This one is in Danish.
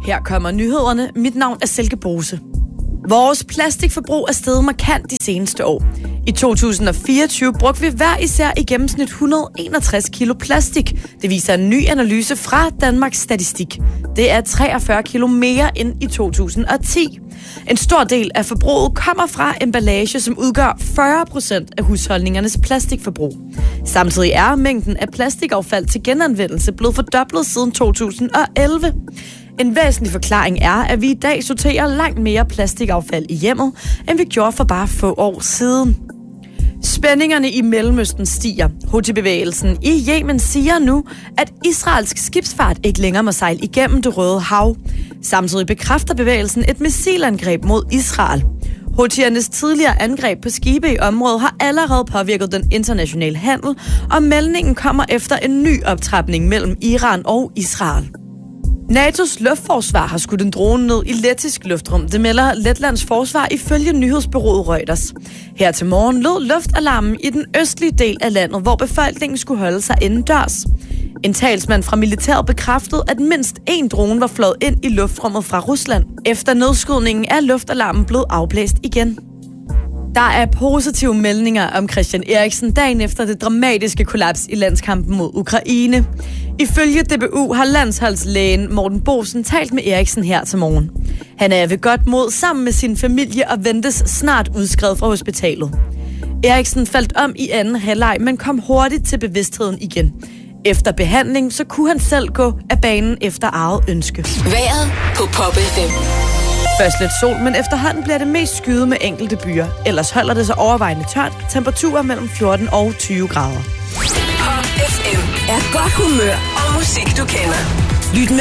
Her kommer nyhederne. Mit navn er Silke Bose. Vores plastikforbrug er steget markant de seneste år. I 2024 brugte vi hver især i gennemsnit 161 kilo plastik. Det viser en ny analyse fra Danmarks Statistik. Det er 43 kilo mere end i 2010. En stor del af forbruget kommer fra emballage, som udgør 40% af husholdningernes plastikforbrug. Samtidig er mængden af plastikaffald til genanvendelse blevet fordoblet siden 2011. En væsentlig forklaring er, at vi i dag sorterer langt mere plastikaffald i hjemmet, end vi gjorde for bare få år siden. Spændingerne i Mellemøsten stiger. Houthi-bevægelsen i Yemen siger nu, at israelsk skibsfart ikke længere må sejle igennem Det Røde Hav. Samtidig bekræfter bevægelsen et missilangreb mod Israel. Houthiernes tidligere angreb på skibe i området har allerede påvirket den internationale handel, og meldingen kommer efter en ny optrapning mellem Iran og Israel. NATO's luftforsvar har skudt en drone ned i lettisk luftrum. Det melder Letlands forsvar ifølge nyhedsbureauet Reuters. Her til morgen lød luftalarmen i den østlige del af landet, hvor befolkningen skulle holde sig indendørs. En talsmand fra militæret bekræftede, at mindst én drone var fløjet ind i luftrummet fra Rusland. Efter nedskydningen er luftalarmen blevet afblæst igen. Der er positive meldinger om Christian Eriksen dagen efter det dramatiske kollaps i landskampen mod Ukraine. Ifølge DBU har landsholdslægen Morten Bosen talt med Eriksen her til morgen. Han er ved godt mod sammen med sin familie og ventes snart udskrevet fra hospitalet. Eriksen faldt om i anden halvleg, men kom hurtigt til bevidstheden igen. Efter behandling, så kunne han selv gå af banen efter eget ønske. Vejret på Pop FM. Først lidt sol, men efterhånden bliver det mest skyet med enkelte byer. Ellers holder det sig overvejende tørt. Temperaturer mellem 14 og 20 grader. Pop FM er godt humør og musik, du kender. Lyt med